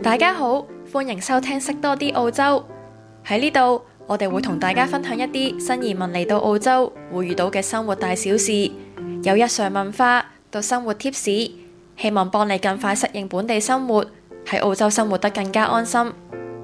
大家好，歡迎收聽識多啲澳洲。喺呢度，我哋會同大家分享一啲新移民嚟到澳洲會遇到嘅生活大小事，由日常文化到生活貼士，希望幫你更快適應本地生活，喺澳洲生活得更加安心。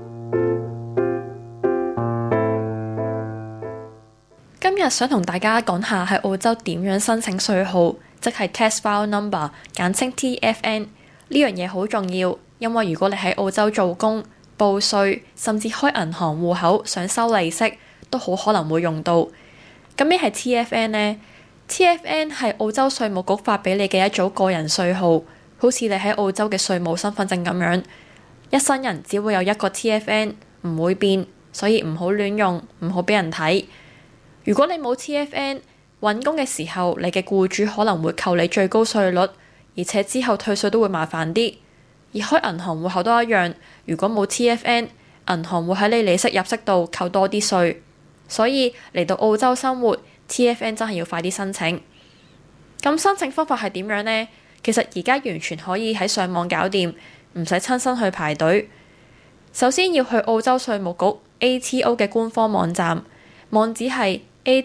今日想同大家講下喺澳洲點樣申請稅號，即係 Tax File Number， 簡稱 TFN。呢樣嘢好重要，因為如果你喺澳洲做工、報稅，甚至開銀行戶口想收利息，都好可能會用到。咁咩係 TFN 呢？ TFN 係澳洲稅務局發俾你嘅一組個人稅號，好似你喺澳洲嘅稅務身份證咁樣，一生人只會有一個 TFN， 唔會變，所以唔好亂用，唔好俾人睇。如果你冇 TFN， 揾工嘅時候，你嘅僱主可能會扣你最高稅率，而且之後退稅都會麻煩啲。而開銀行戶口都一樣，如果冇 TFN， 銀行會喺你利息入息度扣多啲稅。所以嚟到澳洲生活， TFN 真係要快啲申請。咁申請方法係點樣呢？其實而家完全可以喺上網搞掂，唔使親身去排隊。首先要去澳洲稅務局 ATO 嘅官方網站，網址係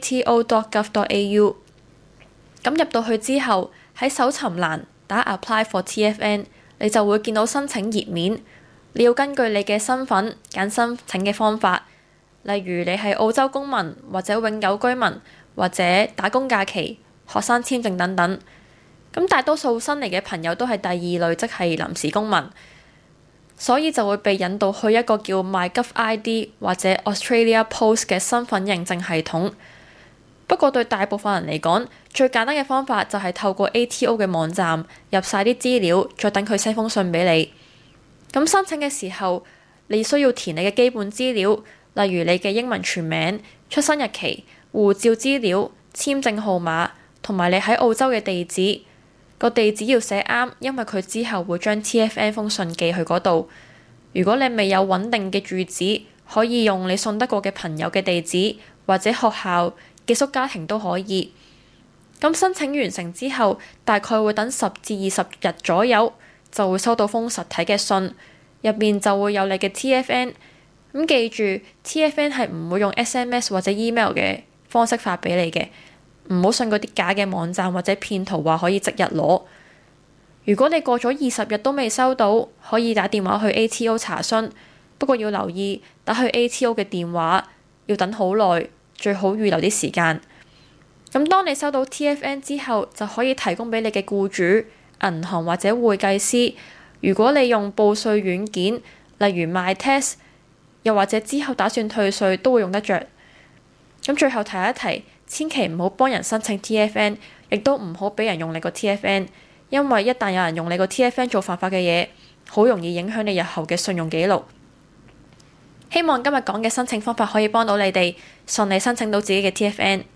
ato.gov.au。咁入到去之後，喺搜尋欄打 Apply for TFN， 你就會見到申請頁面。你要根據你嘅身份揀申請嘅方法，例如你係澳洲公民或者永久居民或者打工假期、學生簽證等等。咁大多數新嚟嘅朋友都係第二類，即係臨時公民，所以就會被引導去一個叫 MyGovID 或者 Australia Post 嘅身份認證系統。不過對大部分人嚟講，最簡單嘅方法就係透過 ATO 嘅網站入晒啲資料，再等佢 send 封信俾你。咁申請嘅時候，你需要填你嘅基本資料，例如你嘅英文全名、出生日期、護照資料、簽證號碼，同埋你喺澳洲嘅地址。個地址要寫啱，因為佢之後會將 TFN 封信寄去嗰度。如果你未有穩定嘅住址，可以用你信得過嘅朋友嘅地址，或者學校、寄宿家庭都可以。咁申請完成之後，大概會等10至20日左右，就會收到封實體嘅信，入面就會有你嘅 TFN。咁記住 TFN 係唔會用 SMS 或者 email 嘅方式發俾你嘅，唔好信嗰啲假嘅網站或者騙徒話可以即日攞。如果你過咗20日都未收到，可以打電話去 ATO 查詢，不過要留意打去 ATO 嘅電話要等好耐，最好預留啲時間。咁當你收到 TFN 之後，就可以提供俾你嘅僱主、銀行或者會計師。如果你用報稅軟件，例如 MyTax， 又或者之後打算退稅，都會用得着。咁最後提一提，千祈唔好幫人申請 TFN， 亦都唔好俾人用你個 TFN， 因為一旦有人用你個 TFN 做犯法嘅嘢，好容易影響你日後嘅信用記錄。希望今日講嘅申請方法可以幫到你哋順利申請到自己嘅 TFN。